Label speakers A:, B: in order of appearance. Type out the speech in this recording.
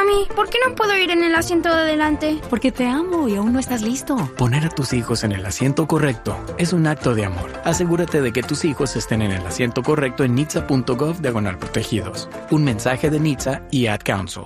A: Mami, ¿por qué no puedo ir en el asiento de adelante?
B: Porque te amo y aún no estás listo.
C: Poner a tus hijos en el asiento correcto es un acto de amor. Asegúrate de que tus hijos estén en el asiento correcto en nhtsa.gov/protegidos. Un mensaje de NHTSA y Ad Council.